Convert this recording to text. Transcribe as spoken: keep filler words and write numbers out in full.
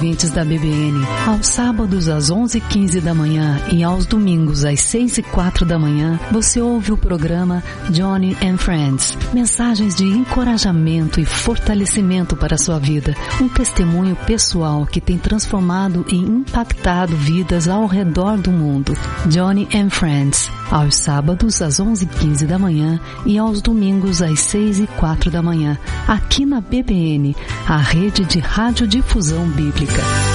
ouvintes da B B N. Aos sábados às onze e quinze da manhã e aos domingos às seis e quatro da manhã, você ouve o programa Johnny and Friends. Mensagens de encorajamento e fortalecimento para a sua vida. Um testemunho pessoal que tem transformado e impactado vidas ao redor do mundo. Johnny and Friends. Aos sábados às onze e quinze da manhã e aos domingos às seis e quatro da manhã. Aqui na B B N, a rede de radiodifusão bíblica.